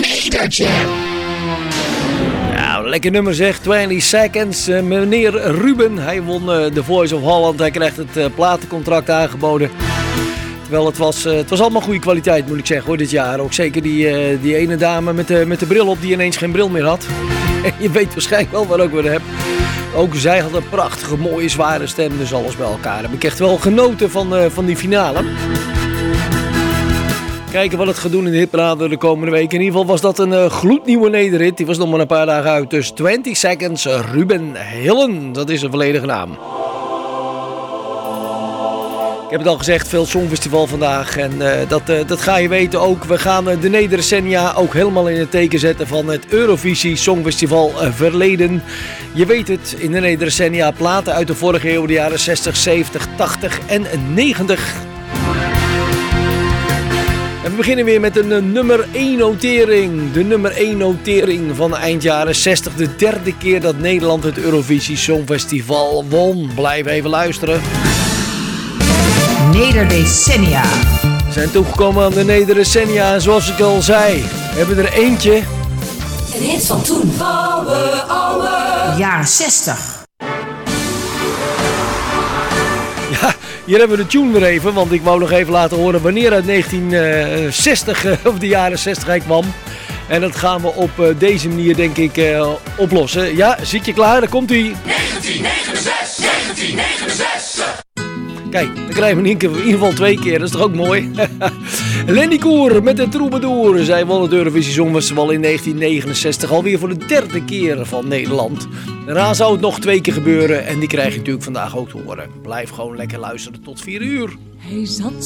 Ja, lekker nummer zeg, 20 Seconds. Meneer Ruben, hij won The Voice of Holland. Hij krijgt het platencontract aangeboden. Terwijl het was allemaal goede kwaliteit, moet ik zeggen hoor, dit jaar. Ook zeker die ene dame met de bril op die ineens geen bril meer had. En je weet waarschijnlijk wel waar ik weer heb. Ook zij had een prachtige, mooie, zware stem. Dus alles bij elkaar. Heb ik echt wel genoten van die finale. Kijken wat het gaat doen in de hitparade de komende week. In ieder geval was dat een gloednieuwe nederhit. Die was nog maar een paar dagen uit. Dus 20 Seconds, Ruben Hillen. Dat is zijn volledige naam. Ik heb het al gezegd, veel Songfestival vandaag. En dat ga je weten ook. We gaan de nederdecennia ook helemaal in het teken zetten van het Eurovisie Songfestival verleden. Je weet het, in de nederdecennia platen uit de vorige eeuw, de jaren 60, 70, 80 en 90. En we beginnen weer met een nummer 1 notering. De nummer 1 notering van eind jaren 60. De derde keer dat Nederland het Eurovisie Songfestival won. Blijf even luisteren. Nederdecennia. We zijn toegekomen aan de nederdecennia. Zoals ik al zei, we hebben er eentje. Een hit van toen. Oude. Jaren 60. Ja, hier hebben we de tune weer even, want ik wou nog even laten horen wanneer uit 1960 of de jaren 60 hij kwam. En dat gaan we op deze manier denk ik oplossen. Ja, zit je klaar? Daar komt hij. 1969. Kijk, dan krijgen we in ieder geval 2 keer, dat is toch ook mooi? Lenny Koer met de Troubadour. Zij won het Eurovisie Songfestival in 1969, alweer voor de derde keer van Nederland. Daarna zou het nog 2 keer gebeuren en die krijg je natuurlijk vandaag ook te horen. Blijf gewoon lekker luisteren tot 4 uur. Hij zat